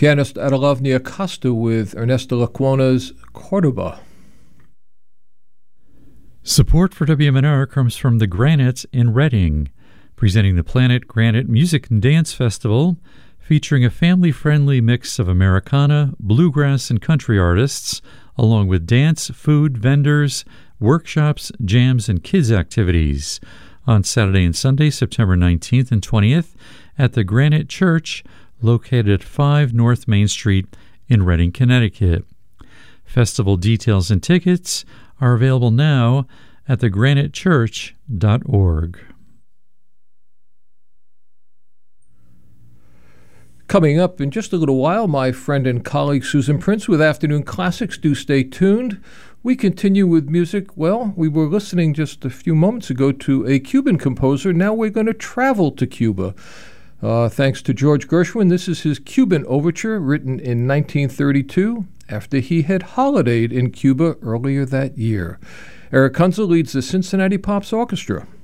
Pianist Adelavnia Costa with Ernesto Lecuona's Cordoba. Support for WMNR comes from the Granites in Reading, presenting the Planet Granite Music and Dance Festival, featuring a family-friendly mix of Americana, bluegrass, and country artists, along with dance, food, vendors, workshops, jams, and kids' activities on Saturday and Sunday, September 19th and 20th at the Granite Church, located at 5 North Main Street in Reading, Connecticut. Festival details and tickets are available now at thegranitechurch.org. Coming up in just a little while, my friend and colleague Susan Prince with Afternoon Classics. Do stay tuned. We continue with music. Well, we were listening just a few moments ago to a Cuban composer. Now we're going to travel to Cuba. Thanks to George Gershwin, this is his Cuban Overture, written in 1932, after he had holidayed in Cuba earlier that year. Eric Kunzel leads the Cincinnati Pops Orchestra.